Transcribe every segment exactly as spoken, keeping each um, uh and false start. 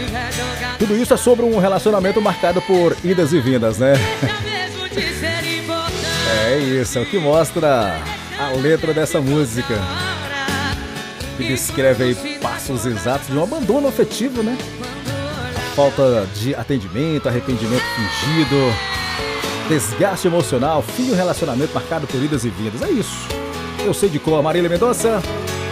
Tudo isso é sobre um relacionamento marcado por idas e vindas, né? É isso, é o que mostra a letra dessa música, que descreve aí passos exatos de um abandono afetivo, né? A falta de atendimento, arrependimento fingido, desgaste emocional, fim de um relacionamento marcado por idas e vindas. É isso. Eu sei de cor, Marília Mendonça.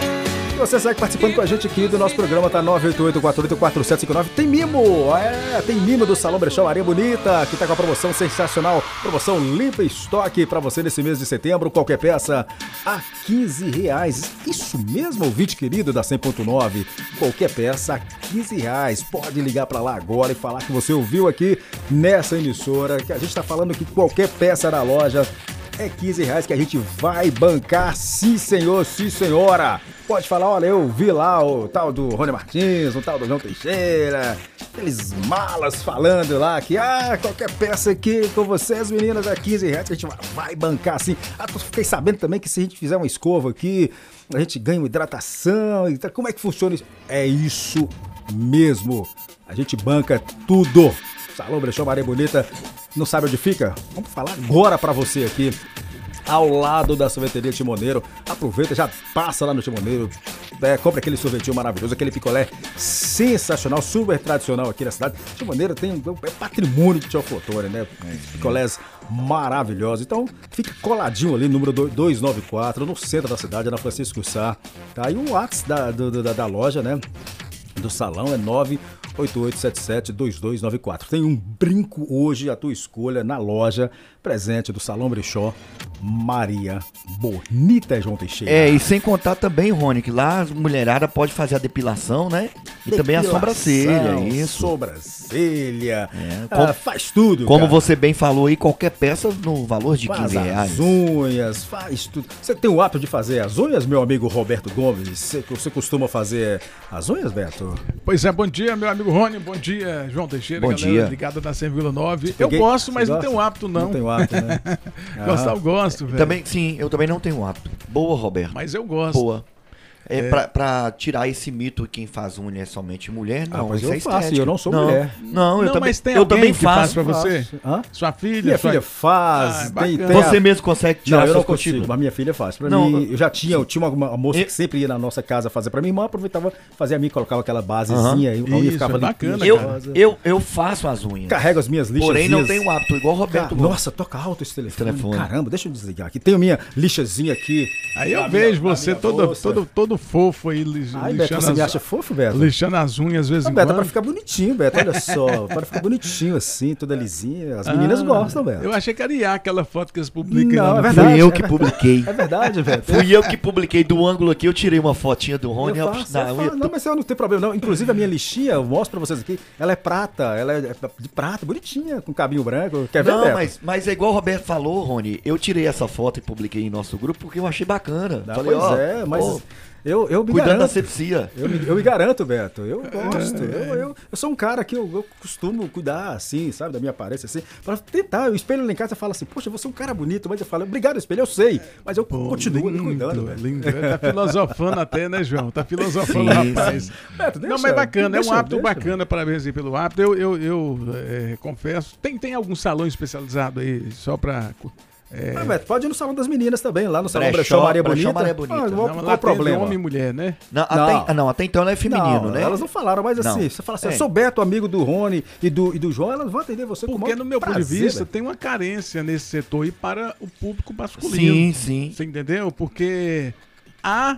Você segue participando com a gente aqui do nosso programa, tá nove oito oito, quatro oito quatro sete cinco nove. Tem mimo, é, tem mimo do Salão Brechó Maria Bonita, que tá com a promoção sensacional, promoção limpa estoque pra você nesse mês de setembro, qualquer peça a quinze reais. Isso mesmo, ouvinte querido da cem ponto nove, qualquer peça a quinze reais. Pode ligar pra lá agora e falar que você ouviu aqui nessa emissora, que a gente tá falando que qualquer peça da loja é quinze reais que a gente vai bancar, sim senhor, sim senhora. Pode falar, olha, eu vi lá o tal do Rony Martins, o tal do João Teixeira, aqueles malas falando lá que, ah, qualquer peça aqui com vocês, meninas, é quinze reais que a gente vai bancar, sim. Ah, fiquei sabendo também que se a gente fizer uma escova aqui, a gente ganha uma hidratação. Como é que funciona isso? É isso mesmo. A gente banca tudo. Salão Brechó Maria Bonita, não sabe onde fica? Vamos falar agora pra você aqui, ao lado da sorveteria Timoneiro. Aproveita, já passa lá no Timoneiro, é, compra aquele sorvetinho maravilhoso, aquele picolé sensacional, super tradicional aqui na cidade. Timoneiro tem é patrimônio de Teoflotone, né? Picolés maravilhosos. Então, fica coladinho ali, número duzentos e noventa e quatro, no centro da cidade, na Francisco Sá. Tá? E o WhatsApp da, do, da, da loja, né? Do salão é nove oito oito sete sete dois dois nove quatro. Tem um brinco hoje à tua escolha na loja, presente do Salão Brechó Maria Bonita, João Teixeira. É, e sem contar também, Rony, que lá a mulherada pode fazer a depilação, né? E depilação, também a sobrancelha, isso. Sobrancelha, é, ah, como, faz tudo, Como cara. Você bem falou aí, qualquer peça no valor de faz quinze reais. As unhas, faz tudo. Você tem o hábito de fazer as unhas, meu amigo Roberto Gomes? Você, você costuma fazer as unhas, Beto? Pois é, bom dia, meu amigo Rony, bom dia, João Teixeira, bom galera dia. ligada na cem vírgula nove. Peguei, eu gosto, mas não gosta? tenho hábito, não. Não tenho hábito, né? Gostar, eu gosto, velho. Também, sim, eu também não tenho hábito. Boa, Roberto. Mas eu gosto. Boa. É, é. Pra, pra tirar esse mito que quem faz unha é somente mulher, não. Ah, mas isso eu é faço, estética. eu não sou não, mulher. Não, eu não, também, mas tem eu alguém também que faço. faz pra você? Hã? Sua filha? Minha sua... filha faz. Ah, tem, tem Você a... mesmo consegue tirar Não, eu não suas consigo, curtidas? mas minha filha faz. Pra não, mim, eu já tinha, eu tinha uma, uma moça eu... que sempre ia na nossa casa fazer pra minha irmã, aproveitava, fazia a mim, colocava aquela basezinha, uhum. e a unha ficava é bacana, eu, eu, eu faço as unhas. Carrego as minhas lixas. Porém, não tenho hábito, igual o Roberto. Ca... Nossa, toca alto esse telefone. telefone. Caramba, deixa eu desligar aqui. Tenho minha lixazinha aqui. Aí eu vejo minha, você todo, todo, todo fofo aí, li, Ai, Beto, você as... me acha fofo, Beto? Lixando as unhas às vezes não, em Beto, quando. é pra ficar bonitinho, Beto, olha só. Para ficar bonitinho assim, toda lisinha. As meninas ah, gostam, Beto. Eu achei que era IA, aquela foto que eles publicam. Não, lá é no verdade. Fui eu é que verdade. publiquei. É verdade, Beto. Fui eu que publiquei do ângulo aqui, eu tirei uma fotinha do Rony. Eu faço, eu faço. Não, mas eu não tem problema não. Inclusive a minha lixinha, eu mostro pra vocês aqui, ela é prata, ela é de prata, bonitinha, com cabinho branco. Quer ver, Não, Beto? mas, mas é igual o Roberto falou, Rony, eu tirei essa foto e publiquei em nosso grupo porque eu achei bacana. Não, Falei, pois ó, é, mas... Pô, Eu, eu me cuidando garanto, da sepsia. Eu me, eu me garanto, Beto. Eu gosto. Eu, eu, eu sou um cara que eu, eu costumo cuidar, assim, sabe, da minha aparência, assim, pra tentar. Eu espelho lá em casa e falo assim, poxa, você é um cara bonito, mas eu falo, obrigado, espelho, eu sei, mas eu Pô, continuo lindo, me cuidando, velho. Lindo, tá filosofando até, né, João? Tá filosofando, sim, rapaz. Beto, deixa, não, mas bacana, deixa, é um hábito deixa, bacana, parabéns aí pelo hábito. Eu, eu, eu é, confesso, tem, tem algum salão especializado aí, só pra... É... Ah, Beto, pode ir no Salão das Meninas também, lá no Salão Brechó, Brechó Maria Bonita. Brechó Maria Bonita. Ah, não, qual lá o problema? Homem e mulher, né? Não, não. Até, não, até então ela é feminino, não, né? Elas não falaram, mas assim, não. você fala assim, é. eu sou Beto, amigo do Rony e do, e do João, elas vão atender você com Porque no meu prazer, ponto de vista, velho. tem uma carência nesse setor aí para o público masculino. Sim, sim. Você entendeu? Porque há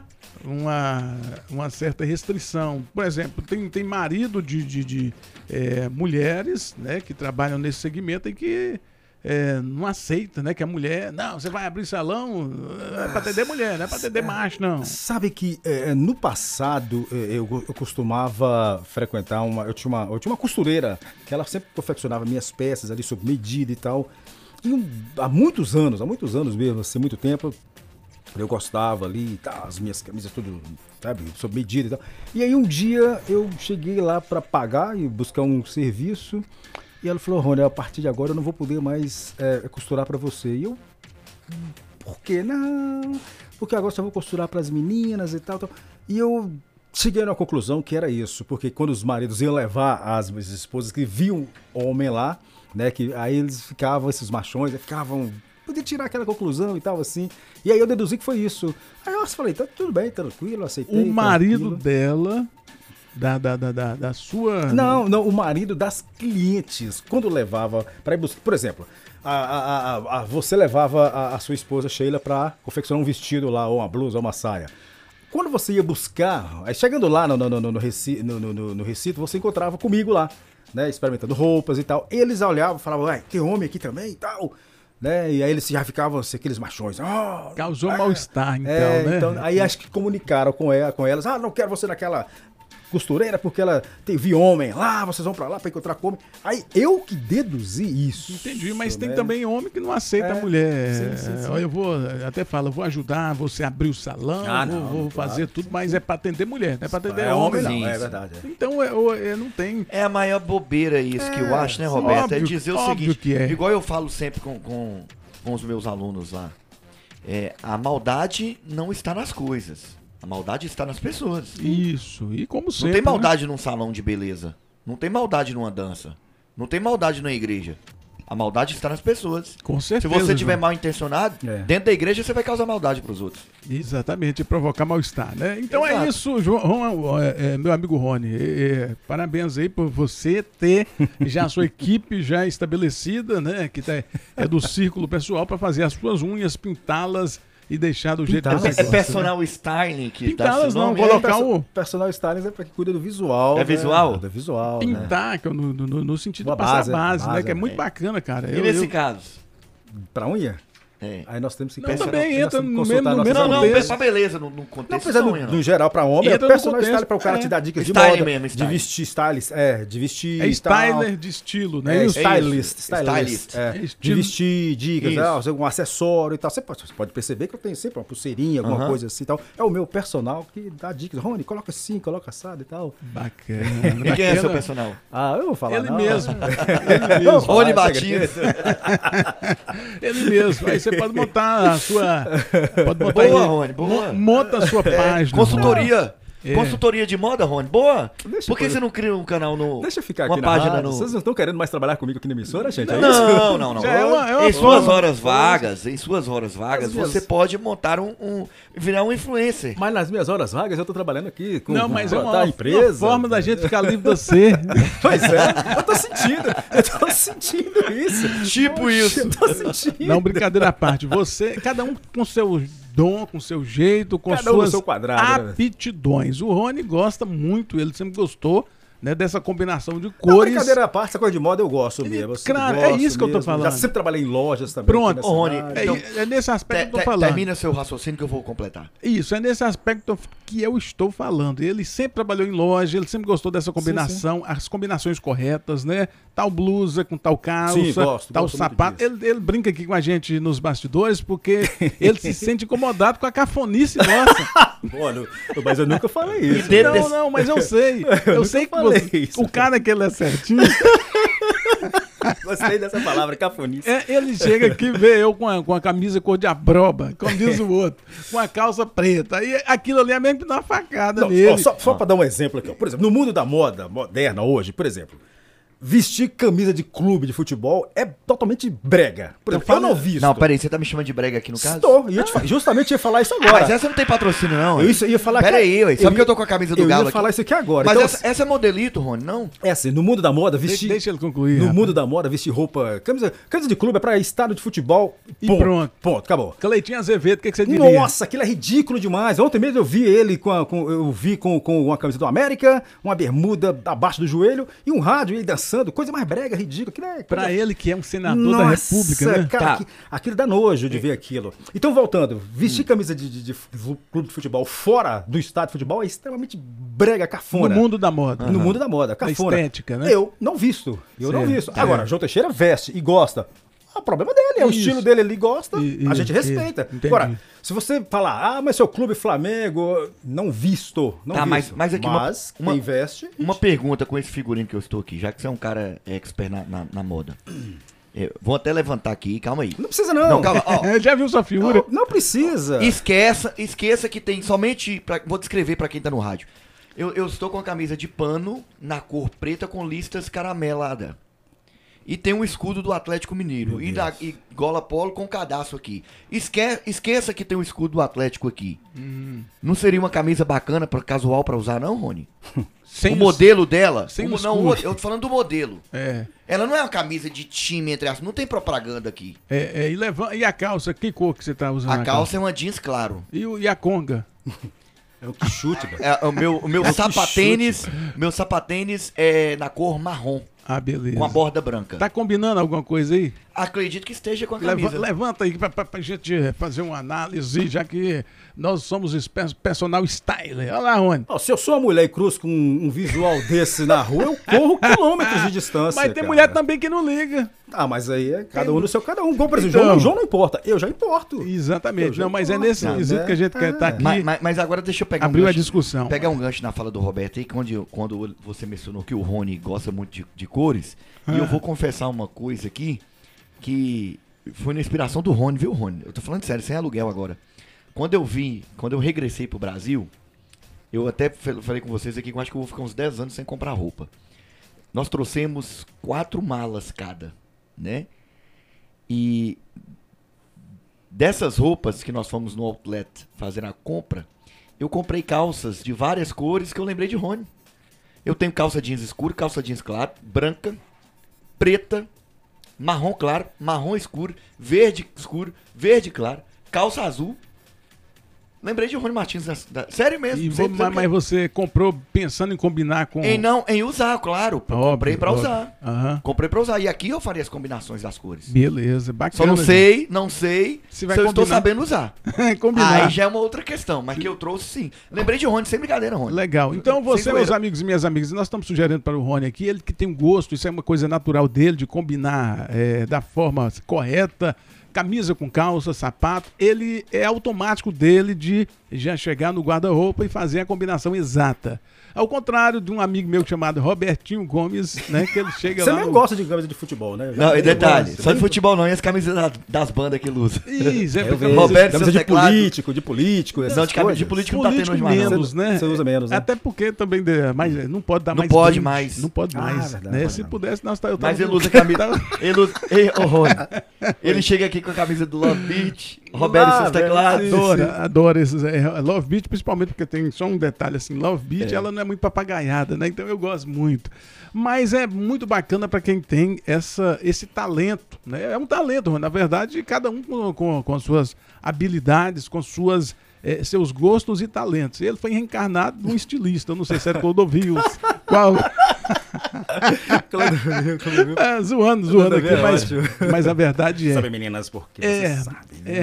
uma, uma certa restrição. Por exemplo, tem, tem marido de, de, de é, mulheres, né, que trabalham nesse segmento e que é, não aceita, né, que a mulher, não, você vai abrir salão, é para atender mulher, não é para atender macho, não. Sabe que é, no passado eu, eu costumava frequentar uma eu, tinha uma, eu tinha uma costureira que ela sempre confeccionava minhas peças ali sob medida e tal. E um, há muitos anos, há muitos anos mesmo, assim, muito tempo, eu gostava ali, tá, as minhas camisas tudo, sabe, sob medida e tal. E aí um dia eu cheguei lá para pagar e buscar um serviço e ela falou, Rony, a partir de agora eu não vou poder mais é, costurar para você. E eu, por quê? Não, porque agora só vou costurar para as meninas e tal, tal. E eu cheguei na conclusão que era isso, porque quando os maridos iam levar as esposas que viam o homem lá, né, que aí eles ficavam, esses machões, ficavam, podia tirar aquela conclusão e tal, assim, e aí eu deduzi que foi isso. Aí eu falei, tá tudo bem, tranquilo, aceitei. O marido tranquilo. dela, da, da, da, da, da sua... Não, não, o marido das clientes, quando levava para ir buscar, por exemplo, a, a, a, a, você levava a, a sua esposa Sheila para confeccionar um vestido lá, ou uma blusa, ou uma saia. Quando você ia buscar, aí chegando lá no, no, no, no, reci, no, no, no Recife, você encontrava comigo lá, né, experimentando roupas e tal. Eles olhavam e falavam, uai, tem homem aqui também e tal, né, e aí eles já ficavam assim, aqueles machões. Oh, Causou é, mal-estar, então, é, né? Então, aí acho que comunicaram com, ela, com elas, ah, não quero você naquela costureira porque ela tem, vi homem lá, vocês vão pra lá pra encontrar com homem. Aí eu que deduzi isso. Entendi, mas tem né? também homem que não aceita É, a mulher. sim, sim, sim. Olha, eu vou, até falo, eu vou ajudar você a abrir o salão, Ah, vou, não, vou claro. fazer tudo, mas é pra atender mulher, não é pra atender É homem, homem não. não, é verdade. É. Então, é, é, não tem... É a maior bobeira isso que eu É, acho, né, sim. Roberto? Óbvio, é dizer o óbvio seguinte, que é. igual eu falo sempre com, com, com os meus alunos lá, é, a maldade não está nas coisas, a maldade está nas pessoas. Isso, e como sempre... Não tem né? maldade num salão de beleza, não tem maldade numa dança, não tem maldade na igreja. A maldade está nas pessoas. Com Se certeza. você estiver João. mal intencionado, É. dentro da igreja você vai causar maldade pros outros. Exatamente, e provocar mal-estar, né? Então Exato. é isso, João, é, é, meu amigo Rony. É, é, parabéns aí por você ter já a sua equipe já estabelecida, né? Que tá, é do círculo pessoal para fazer as suas unhas, pintá-las e deixar do jeito que Pintá-las? você É gosta, né? personal styling que Pintá-las tá não, seu nome, coloca- é? colocar o- Personal stylist é pra que cuida do visual. É né? visual? Do visual, né? Pintar, que é no, no, no sentido Uma de passar base, a base, base, né? Que é né? muito bacana, cara. E Eu- nesse eu- caso? Pra unha? É. Aí nós temos que Não, personal- também nós entra temos que no consultar mesmo- no nossas mesmo Não, não, amigas. contexto. pra beleza, no, no Não, contexto pois é, no, sonho, não. no geral, pra homem, é Entra no personal contexto, style pra o cara é. te dar dicas de Style moda, mesmo, de style. vestir stylist, é, de vestir É e tal. styler de estilo, né? É, E o- stylist, isso, stylist, stylist. é, É de estilo- vestir dicas, Isso. né, algum acessório e tal. Você pode, você pode perceber que eu tenho sempre uma pulseirinha, alguma Aham. coisa assim e tal. É o meu personal que dá dicas. Rony, coloca assim, coloca assado e tal. Bacana. E quem é seu bacana. personal? Ah, eu não vou falar Ele não. mesmo. Ele mesmo. Rony Batista. Ele mesmo. Aí você pode montar a sua. Pode botar Boa, aí- Rony, boa. Mo- Monta a sua página. Consultoria. É. Consultoria de moda, Rony. Boa. Deixa Por que eu- você não cria um canal no. Deixa eu ficar uma aqui na página rádio. no. Vocês não estão querendo mais trabalhar comigo aqui na emissora, gente? É isso? Não, não, não. Já é uma- é uma em suas forma. horas vagas, em suas horas vagas, As minhas- você pode montar um, um- virar um influencer. Mas nas minhas horas vagas eu tô trabalhando aqui com Não, mas é da uma, empresa. uma forma da gente ficar livre de ser. Pois é, eu tô sentindo, eu tô sentindo isso. Tipo isso. Eu tô sentindo. Não, brincadeira à parte. Você, cada um com seu dom, com seu jeito, com Cada um no suas seu quadrado, né? aptidões. O Rony gosta muito, ele sempre gostou, né, dessa combinação de Não, cores. brincadeira à parte, essa coisa de moda eu gosto mesmo. eu sempre Claro, é gosto isso que eu tô mesmo. falando. Já sempre trabalhei em lojas também. Pronto, aqui na Ô, Rony, cidade. É, Então, é nesse aspecto Te- que eu te- tô falando. termina seu raciocínio que eu vou completar. Isso, é nesse aspecto que eu estou falando. Ele sempre trabalhou em loja, ele sempre gostou dessa combinação, as combinações corretas, né? Tal blusa com tal calça, Sim, gosto, tal gosto muito sapato. disso. Ele, ele brinca aqui com a gente nos bastidores porque ele se sente incomodado com a cafonice nossa. Olha, mas eu nunca falei isso. dentro Não, desse- não, mas eu sei. Eu, nunca sei que falei você, isso. o cara que ele é certinho, Gostei dessa palavra, cafonice. é, ele chega aqui e vê eu com a, com a camisa cor de abroba, como diz o outro, com a calça preta. Aí aquilo ali é mesmo que dá uma facada Não, nele. ó, só só para dar um exemplo aqui, ó. Por exemplo, no mundo da moda moderna hoje, por exemplo, vestir camisa de clube de futebol é totalmente brega. Por exemplo, eu não visto. Não, peraí, você tá me chamando de brega aqui no caso? Estou, ia te fa- justamente ia falar isso Ah, agora. mas essa não tem patrocínio, não. Eu ia, ia falar Pera que- aí, ué. Sabe eu que eu tô ia- com a camisa do eu Galo ia aqui? falar isso aqui agora. Mas Então, essa, essa é modelito, Rony, não? é assim, no mundo da moda, vestir... Deixa ele concluir. No rapaz. mundo da moda, vestir roupa... Camisa, camisa de clube é pra estádio de futebol. E ponto, pronto. Ponto, acabou. Cleitinho Azevedo, o que, que você diria? Nossa, aquilo é ridículo demais. Ontem mesmo eu vi ele com, a- com- eu vi com, com uma camisa do América, uma bermuda abaixo do joelho e um rádio ele dançando, coisa mais brega, ridícula. Aquilo é Pra coisa- ele que é um senador Nossa, da República, né? cara, Tá. aqui- aquilo dá nojo de ver aquilo. Então, voltando, vestir camisa de, de- de fu- clube de futebol fora do estádio de futebol é extremamente brega, No cafona. mundo da moda. No mundo da moda, cafona. estética, né? Eu não visto. Eu não Certo. visto. É. Agora, João Teixeira veste e gosta. Ah, o problema dele, é o Isso. estilo dele, ele gosta, E- a e- gente respeita. e- entendi. Agora, se você falar, ah, mas seu clube Flamengo, não visto, não Tá, mas- visto. mas aqui uma- mas uma- quem veste... Uma pergunta com esse figurino que eu estou aqui, já que você é um cara expert na, na, na moda. Eu vou até levantar aqui, calma aí. Não precisa não. Não, calma, ó. É, já viu sua figura? Não, não precisa. Esqueça, esqueça que tem somente. Pra, vou descrever pra quem tá no rádio. Eu, eu estou com a camisa de pano na cor preta com listas caramelada. E tem um escudo do Atlético Mineiro. E, da, e gola polo com cadastro aqui. Esque, esqueça que tem um escudo do Atlético aqui. Hum. Não seria uma camisa bacana, pra, casual pra usar não, Rony? Sem o modelo dela? Sem o, o não, o, eu tô falando do modelo. É. Ela não é uma camisa de time, entre as... Não tem propaganda aqui. É, é, e, leva, e a calça? Que cor que você tá usando? A calça, calça é uma jeans claro. E, o, e a conga? É o que chute, velho. É, o meu, o meu é sapatênis, meu sapatênis é na cor marrom. Ah, beleza. Com a borda branca. Tá combinando alguma coisa aí? Acredito que esteja com a camisa. Leva, levanta aí pra, pra, pra gente fazer uma análise, já que nós somos personal styler. Olha lá, Rony. Oh, se eu sou uma mulher e cruzo com um visual desse na rua, eu corro quilômetros de distância. Mas tem cara. mulher também que não liga. Ah, mas aí é cada um no seu cada um. Como, por exemplo, então, João, João não importa. Eu já importo. Exatamente. Já não, mas importo. é nesse quesito é, que a gente é. quer estar aqui. Mas, mas, mas agora deixa eu pegar Abriu um a gancho, discussão. Pegar um gancho na fala do Roberto aí, quando, quando você mencionou que o Rony gosta muito de, de cores. Ah. E eu vou confessar uma coisa aqui, que foi na inspiração do Rony, viu, Rony? Eu tô falando sério, sem aluguel agora. Quando eu vim, quando eu regressei pro Brasil, eu até falei com vocês aqui que eu acho que eu vou ficar uns dez anos sem comprar roupa. Nós trouxemos quatro malas cada, né? E dessas roupas que nós fomos no outlet fazer a compra, eu comprei calças de várias cores que eu lembrei de Rony. Eu tenho calça jeans escuro, calça jeans claro, branca, preta, marrom claro, marrom escuro, verde escuro, verde claro, calça azul. Lembrei de Rony Martins, da, da, sério mesmo. E vou, mas, mas você comprou pensando em combinar com... Em não, em usar, claro. Óbvio, comprei pra óbvio. usar. Uhum. Comprei pra usar. E aqui eu faria as combinações das cores. Beleza, bacana. Só não sei, gente. não sei se, vai se eu combinar. estou sabendo usar. Combinar. Aí já é uma outra questão, mas que eu trouxe sim. Lembrei de Rony, sem brincadeira, Rony. Legal. Então você, meus amigos e minhas amigas, nós estamos sugerindo para o Rony aqui, ele que tem um gosto, isso é uma coisa natural dele, de combinar é, da forma correta, camisa com calça, sapato, ele é automático dele de já chegar no guarda-roupa e fazer a combinação exata. Ao contrário de um amigo meu chamado Robertinho Gomes, né, que ele chega Você lá... Você nem no... gosta de camisa de futebol, né? Não, e detalhe, gosto, só de futebol não, e as camisas da, das bandas que ele usa. Isso, é porque... Roberto, camisa de teclado... político, de político, essas Não, de camisa de político não tá tendo hoje mais, menos, não. né? Você usa menos, né? Até porque também de, mas não pode dar não mais... Pode brinde, mais. Não pode mais. Ah, verdade, né? pode Se não. pudesse, nós tá, eu tava... Mas ele usa camisa... ele usa... Ei, ô, Rony, ele chega aqui com a camisa do Love Beach, Roberto e seus teclados. Adoro, adoro esses. É, Love Beach, principalmente porque tem só um detalhe assim, Love Beach, é. ela não é muito papagaiada, né? Então eu gosto muito. Mas é muito bacana para quem tem essa, esse talento, né? É um talento, na verdade, cada um com, com, com as suas habilidades, com suas, é, seus gostos e talentos. Ele foi reencarnado num estilista, eu não sei se é Clodovil, qual... Clodovil, Clodovil. É, zoando, zoando aqui, é mas, mas a verdade é... Sabe, meninas, porque é, você sabe, né?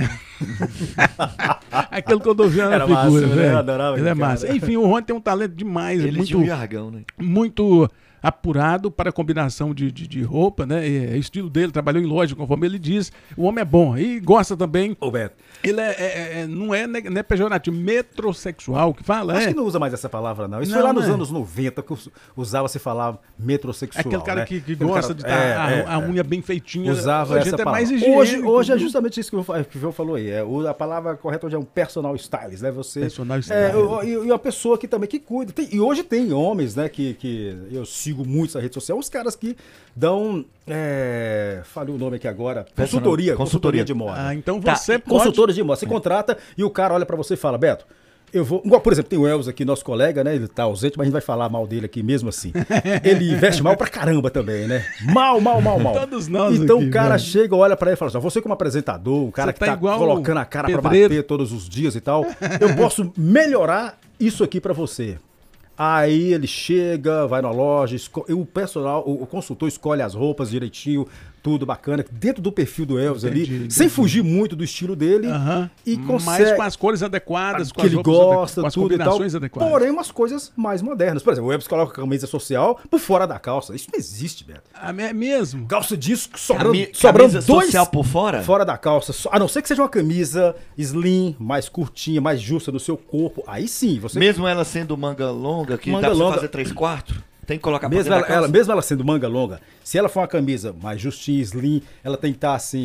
É. Aquele Clodovil era figura, massa, velho. Eu adorava ele é cara. massa. Enfim, o Rony tem um talento demais, ele muito, tinha um jargão, né? muito apurado para a combinação de, de, de roupa, né? É, é estilo dele, trabalhou em loja, conforme ele diz. O homem é bom e gosta também. Ô, Beto. Ele é, é, é, não, é, não é pejorativo, metrosexual, que fala, Acho é. que não usa mais essa palavra, não. Isso Não, foi lá nos é. anos noventa que usava se falar metrosexual. Aquele cara né? que, que Aquele gosta cara, de estar é, a, é, a unha bem feitinha. Usava hoje essa é palavra. mais Hoje, higiênico, hoje é viu? justamente isso que o João falou aí. É, a palavra correta hoje é um personal stylist, né? Você, Personal é, stylist. E uma pessoa que também que cuida. Tem, e hoje tem homens, né? Que, que eu sigo muito na rede social. Os caras que dão... É, falei o nome aqui agora. Consultoria. Consultoria, consultoria de moda. Ah, então Tá, você pode... Consultores de moda. Você contrata e o cara olha pra você e fala, Beto, eu vou... Igual, por exemplo, tem o Elvis aqui, nosso colega, né? Ele tá ausente, mas a gente vai falar mal dele aqui mesmo assim. Ele veste mal pra caramba também, né? Mal, mal, mal, mal. Todos nós Então aqui, o cara velho. chega, olha pra ele e fala assim, você como apresentador, o cara Você que tá tá, igual colocando a cara pra pedreiro. bater todos os dias e tal, eu posso melhorar isso aqui pra você. Aí ele chega, vai na loja, esco... o personal, o consultor escolhe as roupas direitinho, tudo bacana, dentro do perfil do Elvis Entendi, ali, entendi. sem fugir muito do estilo dele. Aham. E Mas consegue... com as cores adequadas, com que as ele roupas gosta, adequ- com as tudo e tal. combinações adequadas. Porém, umas coisas mais modernas. Por exemplo, o Elvis coloca a camisa social por fora da calça. Isso não existe, Beto. Ah, é mesmo? Calça disco sobrando, Cami- sobrando camisa dois social por fora? fora da calça. So- A não ser que seja uma camisa slim, mais curtinha, mais justa no seu corpo. Aí sim, você... Mesmo ela sendo manga longa, que Manga dá pra você longa. fazer três quartos, tem que colocar pra Mesmo dentro ela, da calça. ela- mesmo ela sendo manga longa, se ela for uma camisa mais justinha, slim, ela tem que estar assim,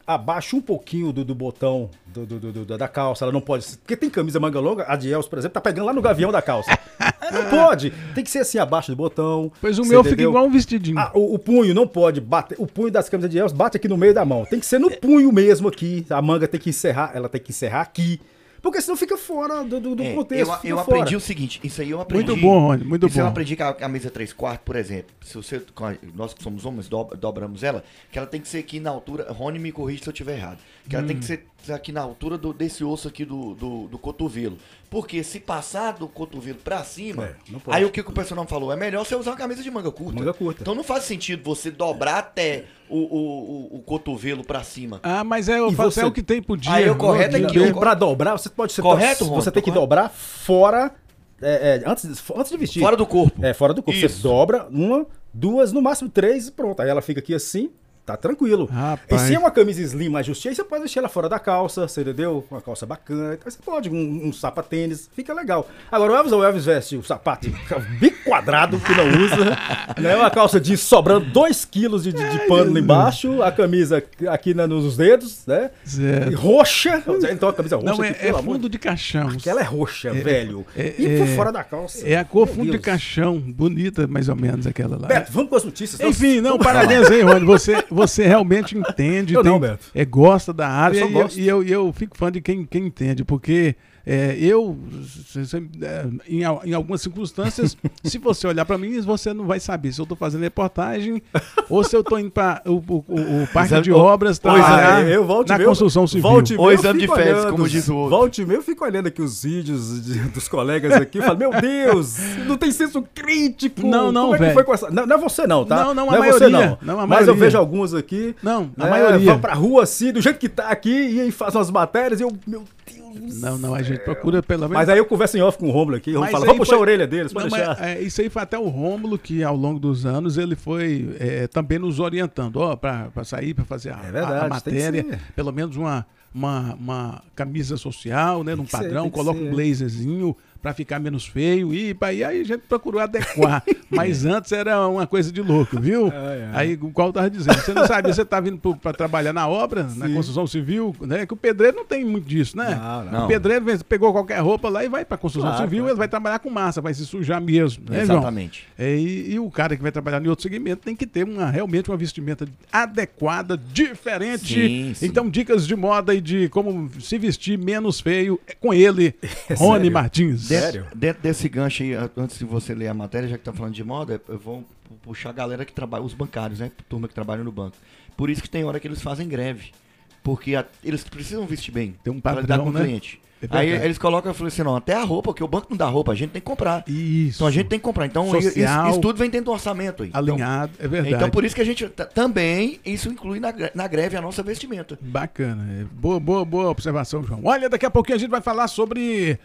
abaixa um pouquinho do, do botão do, do, do, do, da calça, ela não pode... Porque tem camisa manga longa, a de Elcio, por exemplo, tá pegando lá no gavião da calça. Não pode, tem que ser assim, abaixo do botão. Pois o meu entendeu? Fica igual um vestidinho. Ah, o, o punho não pode bater, o punho das camisas de Elcio bate aqui no meio da mão. Tem que ser no punho mesmo aqui, a manga tem que encerrar, ela tem que encerrar aqui. Porque senão fica fora do, do, do é, contexto. Eu, eu fora. aprendi o seguinte, isso aí eu aprendi. Muito bom, Rony, muito isso bom. eu aprendi que a camisa três quartos, por exemplo, se você, nós que somos homens, dobra, dobramos ela, que ela tem que ser aqui na altura, Rony me corrige se eu estiver errado, que ela hum. tem que ser aqui na altura do, desse osso aqui do, do, do cotovelo. Porque se passar do cotovelo pra cima, é, aí o que, que o pessoal não falou? É melhor você usar uma camisa de manga curta. Manga curta. Então não faz sentido você dobrar até o, o, o, o cotovelo pra cima. Ah, mas é, você... é o que tem pro dia. Aí o correto é que... Eu, pra dobrar, você pode ser... Correto, Você tem que correto. dobrar fora... É, é, antes, antes de vestir. Fora do corpo. É, fora do corpo. Isso. Você dobra uma, duas, no máximo três e pronto. Aí ela fica aqui assim, tá tranquilo. Rapaz. E se é uma camisa slim mais justinha, você pode vestir ela fora da calça, você entendeu? Uma calça bacana. Então você pode, um, um sapatênis, fica legal. Agora o Elvis, o Elvis veste o sapato bico quadrado, que não usa, né? Uma calça jeans sobrando dois quilos de, de, de pano lá embaixo, a camisa aqui na, nos dedos, né? Zero. E roxa. Então a camisa roxa não, é, aqui, é fundo de caixão. Aquela é roxa, é, velho. É, e é, por fora da calça. É a cor fundo de caixão, bonita mais ou menos aquela lá. Beto, vamos com as notícias. Enfim, não, parabéns aí, Rony. Você, você realmente entende, eu tem, não, Beto. É, gosta da área eu e, eu, e eu, eu fico fã de quem, quem entende, porque é, eu, em, em algumas circunstâncias, se você olhar para mim, você não vai saber se eu estou fazendo reportagem ou se eu estou indo para o, o, o, o parque exame, de obras trabalhar é, eu volte na meu, construção civil. Volte ou exame de fezes, como diz o outro. Volte meu, eu fico olhando aqui os vídeos de, dos colegas aqui e falo, meu Deus, não tem senso crítico. Não, não, Como é velho. que foi com essa... não, não é você não, tá? Não, não, não a é maioria. Você, não. não a Mas maioria. eu vejo alguns aqui. Não, a né, maioria. Vão pra rua assim, do jeito que tá aqui, e aí faz umas matérias e eu, meu Deus. Não, não, a gente procura pelo menos. Mas aí eu converso em off com o Rômulo aqui, vamos, falar, vamos puxar foi... a orelha deles, pode não, deixar. É, isso aí foi até o Rômulo que ao longo dos anos ele foi é, também nos orientando, ó, pra, pra sair, pra fazer a, é verdade, a, a matéria, pelo menos uma, uma, uma camisa social, né, num padrão, ser, coloca um blazerzinho pra ficar menos feio e aí a gente procurou adequar. Mas antes era uma coisa de louco, viu? É, é. Aí, igual eu tava dizendo, você não sabe, você tá vindo pro, pra trabalhar na obra, Sim. na construção civil, né? Que o pedreiro não tem muito disso, né? Não, não. O pedreiro pegou qualquer roupa lá e vai pra construção claro, civil, claro. Ele vai trabalhar com massa, vai se sujar mesmo, né, Exatamente. É, e, e o cara que vai trabalhar em outro segmento tem que ter uma, realmente uma vestimenta adequada, diferente. Sim, sim. Então, dicas de moda e de como se vestir menos feio é com ele, Rony Martins. Sério? Dentro desse gancho aí, antes de você ler a matéria, já que tá falando de moda, eu vou puxar a galera que trabalha, os bancários, né? Turma que trabalha no banco. Por isso que tem hora que eles fazem greve. Porque a, eles precisam vestir bem. Tem um padrão, pra lidar com né? o cliente. É aí eles colocam e falam assim, não, até a roupa, porque o banco não dá roupa, a gente tem que comprar. Isso. Então a gente tem que comprar. Então Social, isso, isso tudo vem dentro do orçamento aí. Alinhado, então, é verdade. Então por isso que a gente também, isso inclui na, na greve a nossa vestimenta. Bacana. Boa, boa, boa observação, João. Olha, daqui a pouquinho a gente vai falar sobre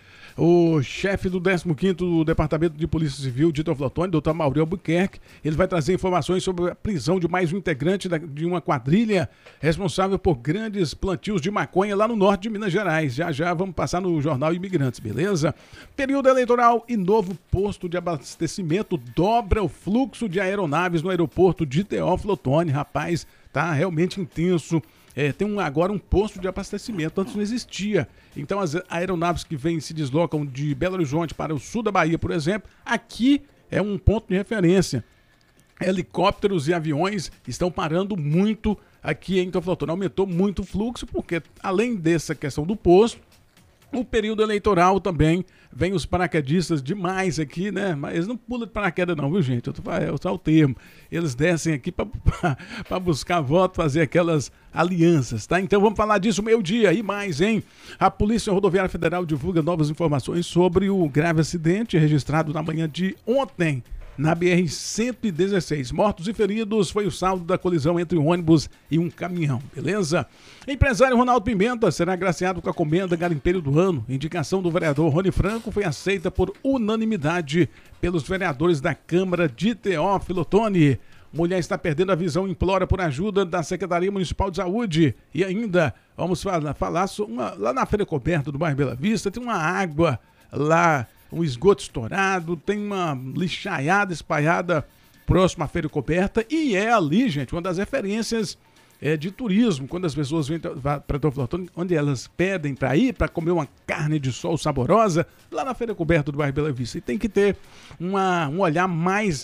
o chefe do décimo quinto Departamento de Polícia Civil, Dito Flotone, doutor Mauri Albuquerque. Ele vai trazer informações sobre a prisão de mais um integrante da, de uma quadrilha responsável por grandes plantios de maconha lá no norte de Minas Gerais. Já já vamos passar no Jornal Imigrantes, beleza? Período eleitoral e novo posto de abastecimento dobra o fluxo de aeronaves no aeroporto de Teófilo Otoni. Rapaz, tá realmente intenso. É, tem um, agora um posto de abastecimento, antes não existia. Então as aeronaves que vêm se deslocam de Belo Horizonte para o sul da Bahia, por exemplo, aqui é um ponto de referência. Helicópteros e aviões estão parando muito aqui em Teófilo Otoni. Aumentou muito o fluxo, porque além dessa questão do posto, o período eleitoral também vem os paraquedistas demais aqui, né? Mas eles não pulam de paraquedas não, viu, gente? Eu tô, é só o termo. Eles descem aqui para buscar voto, fazer aquelas alianças, tá? Então vamos falar disso meio-dia e mais, hein? A Polícia Rodoviária Federal divulga novas informações sobre o grave acidente registrado na manhã de ontem na B R cento e dezesseis. Mortos e feridos foi o saldo da colisão entre um ônibus e um caminhão, beleza? Empresário Ronaldo Pimenta será agraciado com a comenda Garimpeiro do Ano. Indicação do vereador Rony Franco foi aceita por unanimidade pelos vereadores da Câmara de Teófilo Otoni. Mulher está perdendo a visão e implora por ajuda da Secretaria Municipal de Saúde. E ainda, vamos falar, falar sobre uma, lá na Feira Coberta do bairro Bela Vista, tem uma água lá, um esgoto estourado, tem uma lixaiada espalhada próximo à Feira Coberta e é ali, gente, uma das referências é, de turismo, quando as pessoas vêm para Teófilo Otoni, onde elas pedem para ir, para comer uma carne de sol saborosa, lá na Feira Coberta do bairro Bela Vista. E tem que ter uma, um olhar mais,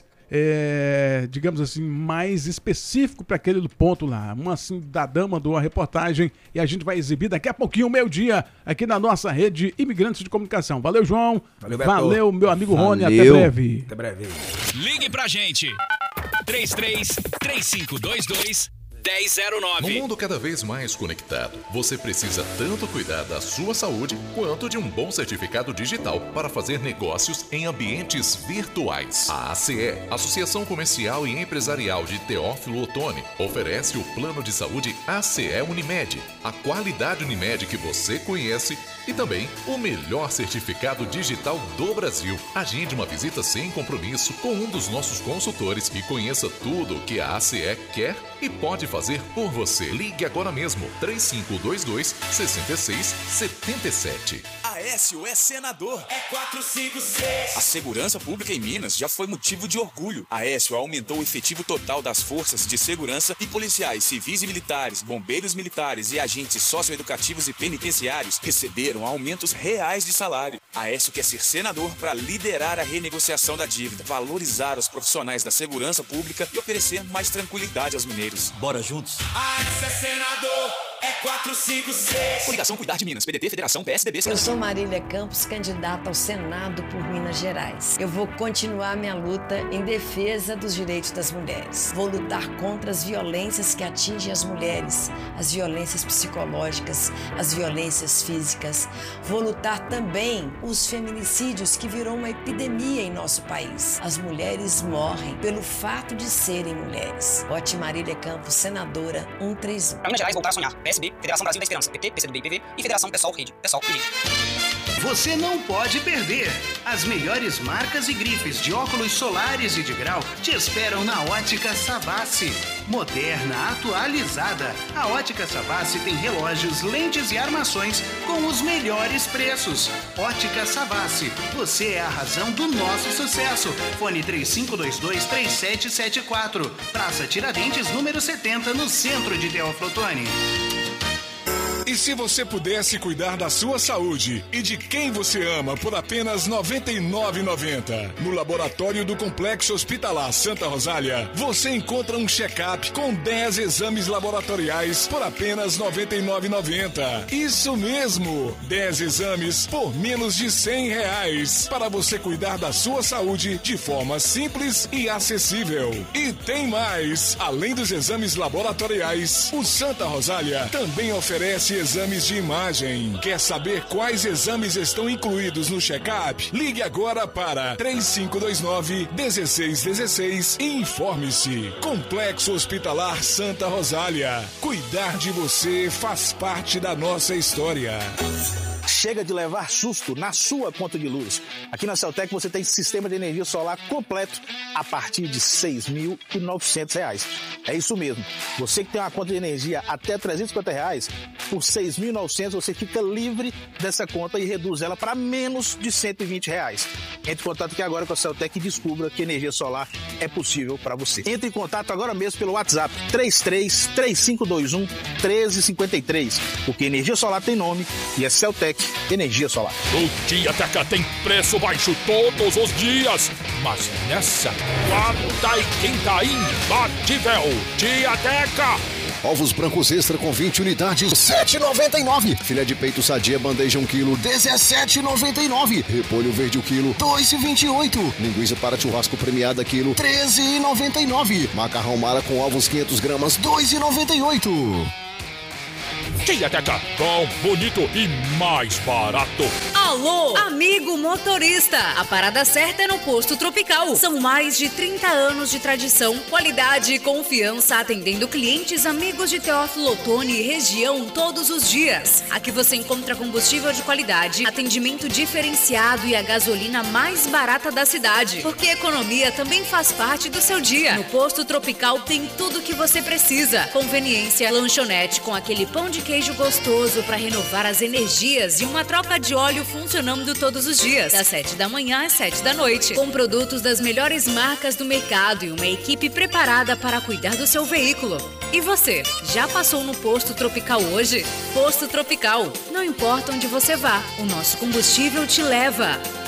é, digamos assim, mais específico para aquele ponto lá. Uma assim, da dama mandou a reportagem e a gente vai exibir daqui a pouquinho, meio-dia, aqui na nossa rede Imigrantes de Comunicação. Valeu, João. Valeu, Beto. Valeu, meu amigo Valeu. Rony. Até breve. Até breve. Ligue pra gente. três três três cinco dois dois um zero zero nove. No mundo cada vez mais conectado, você precisa tanto cuidar da sua saúde quanto de um bom certificado digital para fazer negócios em ambientes virtuais. A A C E, Associação Comercial e Empresarial de Teófilo Otoni, oferece o plano de saúde A C E Unimed, a qualidade Unimed que você conhece e também o melhor certificado digital do Brasil. Agende uma visita sem compromisso com um dos nossos consultores e conheça tudo o que a A C E quer e pode fazer por você. Ligue agora mesmo, três cinco dois dois, seis seis sete sete. Aécio é senador. É quatrocentos e cinquenta e seis. A segurança pública em Minas já foi motivo de orgulho. Aécio aumentou o efetivo total das forças de segurança e policiais civis e militares, bombeiros militares e agentes socioeducativos e penitenciários receberam aumentos reais de salário. Aécio quer ser senador para liderar a renegociação da dívida, valorizar os profissionais da segurança pública e oferecer mais tranquilidade aos mineiros. Bora juntos? Aécio é senador. É quatrocentos e cinquenta e seis. Coligação Cuidar de Minas, P D T, Federação, P S D B. Eu sou Marília Campos, candidata ao Senado por Minas Gerais. Eu vou continuar minha luta em defesa dos direitos das mulheres. Vou lutar contra as violências que atingem as mulheres, as violências psicológicas, as violências físicas. Vou lutar também os feminicídios, que virou uma epidemia em nosso país. As mulheres morrem pelo fato de serem mulheres. Vote Marília Campos, senadora cento e trinta e um. Para Minas Gerais voltar a sonhar. P S B, Federação Brasil da Esperança, P T, P C do B e P V e Federação Pessoal Rede. Pessoal e Rede. Você não pode perder. As melhores marcas e grifes de óculos solares e de grau te esperam na Ótica Savassi. Moderna, atualizada, a Ótica Savassi tem relógios, lentes e armações com os melhores preços. Ótica Savassi, você é a razão do nosso sucesso. Fone três cinco dois dois, três sete sete quatro. Praça Tiradentes, número setenta, no centro de Teófilo Otoni. E se você pudesse cuidar da sua saúde e de quem você ama por apenas noventa e nove reais e noventa centavos? No laboratório do Complexo Hospitalar Santa Rosália, você encontra um check-up com dez exames laboratoriais por apenas noventa e nove reais e noventa centavos. Isso mesmo! dez exames por menos de cem reais. Para você cuidar da sua saúde de forma simples e acessível. E tem mais! Além dos exames laboratoriais, o Santa Rosália também oferece exames de imagem. Quer saber quais exames estão incluídos no check-up? Ligue agora para três cinco dois nove, um seis um seis e informe-se. Complexo Hospitalar Santa Rosália. Cuidar de você faz parte da nossa história. Chega de levar susto na sua conta de luz. Aqui na Celtec você tem sistema de energia solar completo a partir de seis mil e novecentos reais. É isso mesmo. Você que tem uma conta de energia até trezentos e cinquenta reais, por seis mil e novecentos você fica livre dessa conta e reduz ela para menos de cento e vinte reais. Entre em contato aqui agora com a Celtec e descubra que energia solar é possível para você. Entre em contato agora mesmo pelo WhatsApp três três três cinco dois um, um três cinco três, porque energia solar tem nome e é Celtec Energia Solar. O Tiateca tem preço baixo todos os dias, mas nessa quarta e quinta imbatível. Tiateca! Ovos brancos extra com vinte unidades, sete reais e noventa e nove centavos. Filé de peito sadia bandeja um quilo, dezessete reais e noventa e nove centavos. Repolho verde o quilo, dois reais e vinte e oito centavos. Linguiça para churrasco premiada quilo, treze reais e noventa e nove centavos. Macarrão mara com ovos quinhentas gramas, dois reais e noventa e oito centavos. Tiateca, bom, bonito e mais barato. Alô, amigo motorista, a parada certa é no Posto Tropical. São mais de trinta anos de tradição, qualidade e confiança atendendo clientes amigos de Teófilo Otoni e região todos os dias. Aqui você encontra combustível de qualidade, atendimento diferenciado e a gasolina mais barata da cidade. Porque economia também faz parte do seu dia. No Posto Tropical tem tudo o que você precisa. Conveniência, lanchonete com aquele pão de queijo gostoso para renovar as energias e uma troca de óleo funcionando todos os dias, das sete da manhã às sete da noite, com produtos das melhores marcas do mercado e uma equipe preparada para cuidar do seu veículo. E você, já passou no Posto Tropical hoje? Posto Tropical, não importa onde você vá, o nosso combustível te leva.